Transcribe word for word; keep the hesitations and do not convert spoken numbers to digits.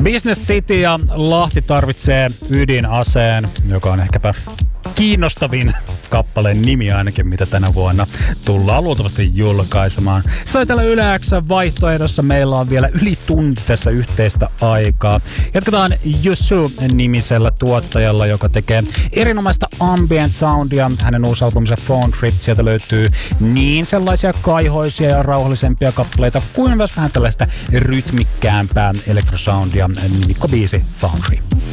Business City ja Lahti tarvitsee ydinaseen, joka on ehkäpä kiinnostavin kappaleen nimi ainakin, mitä tänä vuonna tullaan luultavasti julkaisemaan. Soitella Yle X:n vaihtoehdossa. Meillä on vielä yli tunti tässä yhteistä aikaa. Jatketaan Yusu-nimisellä tuottajalla, joka tekee erinomaista ambient soundia. Hänen uusi albuminsa Phone Trip, sieltä löytyy niin sellaisia kaihoisia ja rauhallisempia kappaleita kuin myös vähän tällaista rytmikkäämpää elektrosoundia. Nimikko biisi Phone Trip.